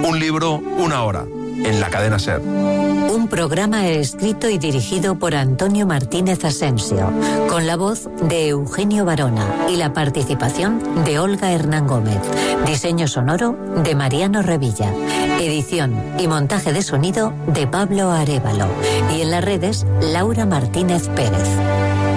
Un libro, una hora, en la cadena SER. Un programa escrito y dirigido por Antonio Martínez Asensio, con la voz de Eugenio Barona y la participación de Olga Hernán Gómez. Diseño sonoro de Mariano Revilla. Edición y montaje de sonido de Pablo Arévalo. Y en las redes, Laura Martínez Pérez.